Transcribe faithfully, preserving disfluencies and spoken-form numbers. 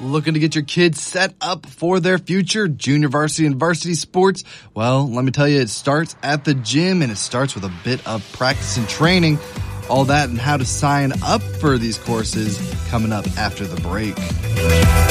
Looking to get your kids set up for their future, junior varsity and varsity sports? Well, let me tell you, it starts at the gym, and it starts with a bit of practice and training. All that and how to sign up for these courses coming up after the break.